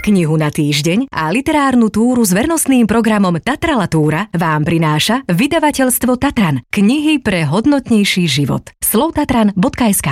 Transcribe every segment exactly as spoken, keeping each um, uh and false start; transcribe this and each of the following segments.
Knihu na týždeň a literárnu túru s vernostným programom Tatralatúra vám prináša vydavateľstvo Tatran. Knihy pre hodnotnejší život. slovtatran bodka es ká.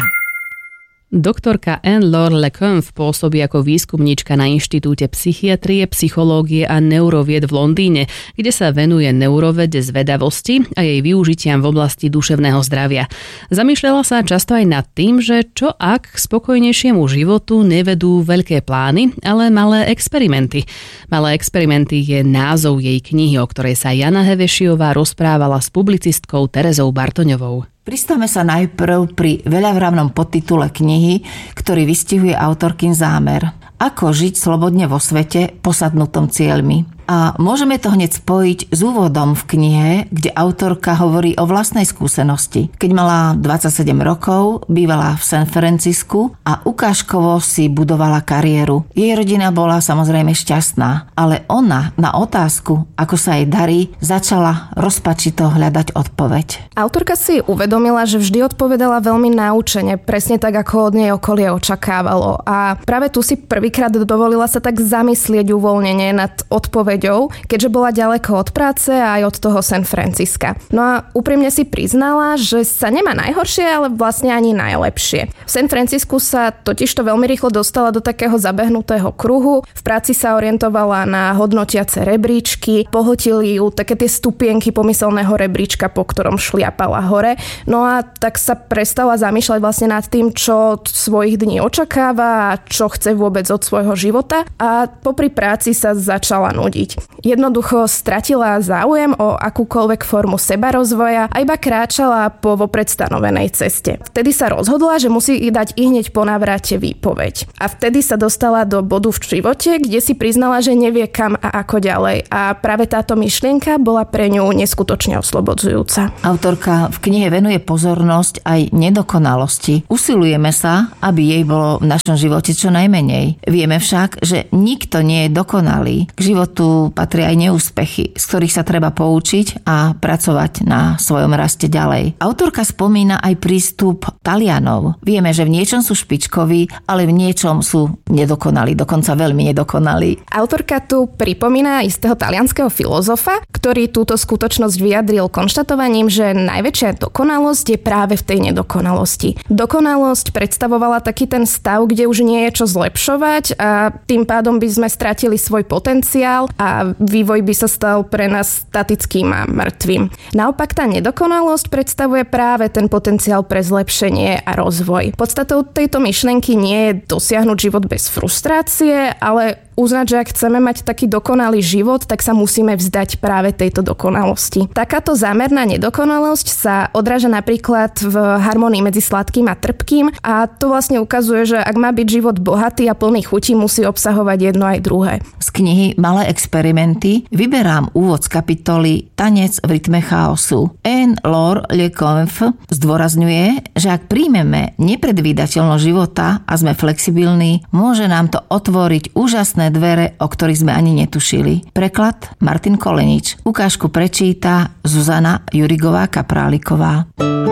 Doktorka Anne-Laure Lecomte pôsobí ako výskumníčka na Inštitúte psychiatrie, psychológie a neurovied v Londýne, kde sa venuje neurovede zvedavosti a jej využitiam v oblasti duševného zdravia. Zamýšľala sa často aj nad tým, že čo ak k spokojnejšiemu životu nevedú veľké plány, ale malé experimenty. Malé experimenty je názov jej knihy, o ktorej sa Jana Hevešiová rozprávala s publicistkou Terezou Bartoňovou. Pristavme sa najprv pri veľavravnom podtitule knihy, ktorý vystihuje autorkin zámer. Ako žiť slobodne vo svete posadnutom cieľmi. A môžeme to hneď spojiť s úvodom v knihe, kde autorka hovorí o vlastnej skúsenosti. Keď mala dvadsaťsedem rokov, bývala v San Francisku a ukážkovo si budovala kariéru. Jej rodina bola samozrejme šťastná, ale ona na otázku, ako sa jej darí, začala rozpačito hľadať odpoveď. Autorka si uvedomila, že vždy odpovedala veľmi náučene, presne tak, ako od nej okolie očakávalo. A práve tu si prvýkrát dovolila sa tak zamyslieť uvoľnenie nad odpoveďou, keďže bola ďaleko od práce a aj od toho San Francisca. No a úprimne si priznala, že sa nemá najhoršie, ale vlastne ani najlepšie. V San Francisku sa totižto veľmi rýchlo dostala do takého zabehnutého kruhu, v práci sa orientovala na hodnotiace rebríčky, pohltili ju také tie stupienky pomyselného rebríčka, po ktorom šliapala hore. No a tak sa prestala zamýšľať vlastne nad tým, čo od svojich dní očakáva a čo chce vôbec od svojho života, a popri práci sa začala nudiť. Jednoducho stratila záujem o akúkoľvek formu sebarozvoja a iba kráčala po vopred stanovenej ceste. Vtedy sa rozhodla, že musí dať ihneď po návrate výpoveď. A vtedy sa dostala do bodu v živote, kde si priznala, že nevie kam a ako ďalej. A práve táto myšlienka bola pre ňu neskutočne oslobodzujúca. Autorka v knihe venuje pozornosť aj nedokonalosti. Usilujeme sa, aby jej bolo v našom živote čo najmenej. Vieme však, že nikto nie je dokonalý. K životu patria aj neúspechy, z ktorých sa treba poučiť a pracovať na svojom raste ďalej. Autorka spomína aj prístup Talianov. Vieme, že v niečom sú špičkoví, ale v niečom sú nedokonalí, dokonca veľmi nedokonalí. Autorka tu pripomína istého talianskeho filozofa, ktorý túto skutočnosť vyjadril konštatovaním, že najväčšia dokonalosť je práve v tej nedokonalosti. Dokonalosť predstavovala taký ten stav, kde už nie je čo zlepšovať a tým pádom by sme stratili svoj potenciál a vývoj by sa stal pre nás statickým a mŕtvým. Naopak tá nedokonalosť predstavuje práve ten potenciál pre zlepšenie a rozvoj. Podstatou tejto myšlienky nie je dosiahnuť život bez frustrácie, ale uznať, že ak chceme mať taký dokonalý život, tak sa musíme vzdať práve tejto dokonalosti. Takáto zámerná nedokonalosť sa odráža napríklad v harmonii medzi sladkým a trpkým a to vlastne ukazuje, že ak má byť život bohatý a plný chutí, musí obsahovať jedno aj druhé. Z knihy Malé experimenty vyberám úvod z kapitoly Tanec v rytme chaosu. Anne-Laure Lecomte zdôrazňuje, že ak príjmeme nepredvídateľnosť života a sme flexibilní, môže nám to otvoriť úžasné dvere, o ktorých sme ani netušili. Preklad Martin Kolenič. Ukážku prečíta Zuzana Jurigová-Kapráliková.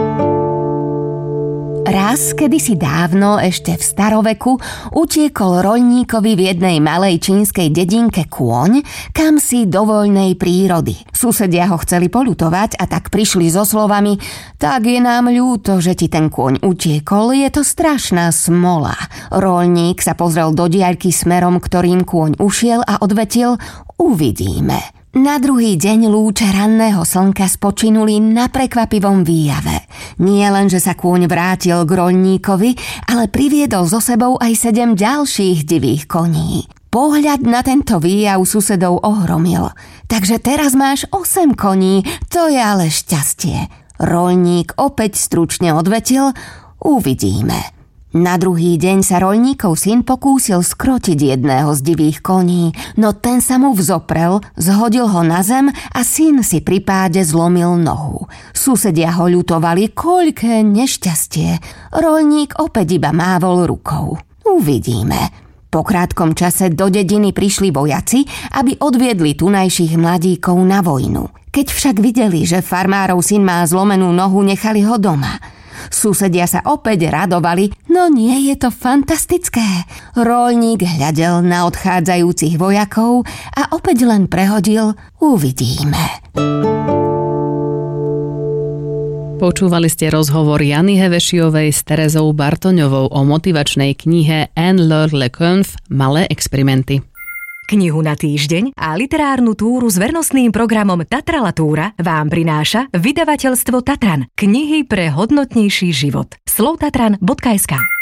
Raz, kedysi dávno, ešte v staroveku, utiekol roľníkovi v jednej malej čínskej dedinke kôň, kam si do voľnej prírody. Susedia ho chceli poľutovať a tak prišli so slovami: tak je nám ľúto, že ti ten kôň utiekol, je to strašná smola. Roľník sa pozrel do diaľky smerom, ktorým kôň ušiel a odvetil: uvidíme. Na druhý deň lúče ranného slnka spočinuli na prekvapivom výjave. Nie len, že sa kôň vrátil k roľníkovi, ale priviedol so sebou aj sedem ďalších divých koní. Pohľad na tento výjav susedov ohromil. Takže teraz máš osem koní, to je ale šťastie. Roľník opäť stručne odvetil: uvidíme. Na druhý deň sa roľníkov syn pokúsil skrotiť jedného z divých koní, no ten sa mu vzoprel, zhodil ho na zem a syn si pri páde zlomil nohu. Susedia ho ľutovali, koľké nešťastie. Roľník opäť iba mávol rukou. Uvidíme. Po krátkom čase do dediny prišli vojaci, aby odviedli tunajších mladíkov na vojnu. Keď však videli, že farmárov syn má zlomenú nohu, nechali ho doma. Susedia sa opäť radovali, no nie je to fantastické. Roľník hľadel na odchádzajúcich vojakov a opäť len prehodil uvidíme. Počúvali ste rozhovor Jany Hevešiovej s Terezou Bartoňovou o motivačnej knihe Anne-Laure Le Cunff Malé experimenty. Knihu na týždeň a literárnu túru s vernostným programom Tatralatúra vám prináša vydavateľstvo Tatran. Knihy pre hodnotnejší život. slovtatran bodka es ká